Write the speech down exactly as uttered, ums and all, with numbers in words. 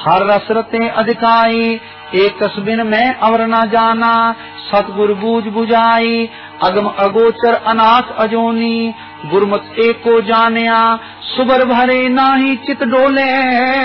हर रसरते अधिकाई, एक तस्बिन में अवर न जाना, सतगुरु बूझ बुझाई, अगम अगोचर अनाथ अजोनी, गुरमत एको जानिया, सुबर भरे नाही चित डोले।